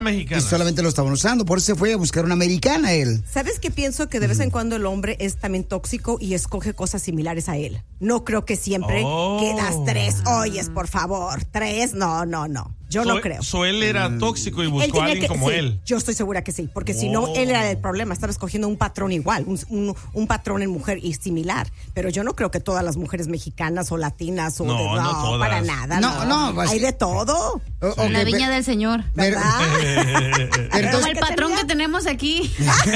Mexicanas. Y solamente lo estaban usando, por eso se fue a buscar una americana él. ¿Sabes qué pienso? Que de vez en cuando el hombre es también tóxico y escoge cosas similares a él. No creo que siempre quedas 3. Oyes, por favor, 3, no. Yo no creo. Él era tóxico y buscó a alguien como él. Yo estoy segura que sí, porque si no, él era el problema. Estaba escogiendo un patrón igual, un patrón en mujer y similar. Pero yo no creo que todas las mujeres mexicanas o latinas o no todas. Para nada. No, hay de todo. La viña del Señor. ¿Verdad? Como el patrón que tenemos aquí.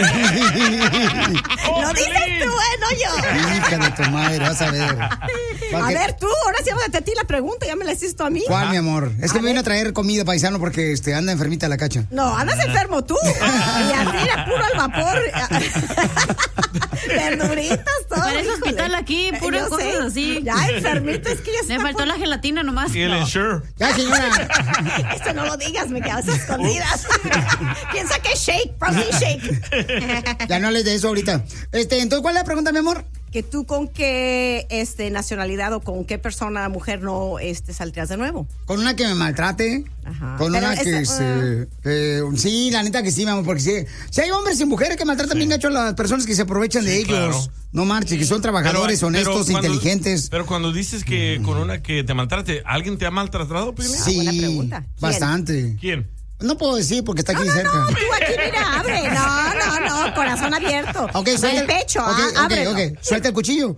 Lo dices tú, no yo. Hija de tu madre, vas a ver. A ver tú, ahora sí vamos a ti la pregunta, ya me la hiciste a mí. ¿Cuál, mi amor? Es que me vino a traer comida, paisano, porque anda enfermita la cacha. No, andas enfermo tú. Y así era puro al vapor. Verduritas, todo. Parece hospital aquí, puro cosas así. Ya enfermito, es que ya le faltó la gelatina nomás. Y el Ensure. Ya, señora. Esto no lo digas, me quedas escondidas. Piensa que es shake, protein shake. Ya no hables de eso ahorita. Entonces, ¿cuál es la pregunta, mi amor? Que tú con qué nacionalidad o con qué persona, mujer, no saldrías de nuevo. Con una que me maltrate. Ajá. Con pero una sí, la neta que sí, mi amor, porque si hay hombres y mujeres que maltratan bien gacho a las personas que se aprovechan de ellos. Claro. No marches, que son trabajadores, honestos, inteligentes. Pero cuando dices que con una que te maltrate, ¿alguien te ha maltratado, Pili? Sí, buena pregunta. Bastante. ¿Quién? No puedo decir porque está aquí cerca. No, tú aquí, mira, abre. No, corazón abierto. Okay, suelta el pecho, abre. Ok, suelta el cuchillo.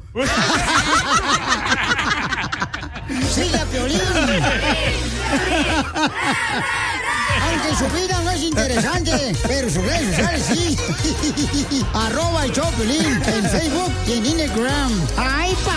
Sigue a Piolín. Aunque su vida no es interesante, pero sus redes sociales sí. @el show Piolín en Facebook y en Instagram. ¡Ay,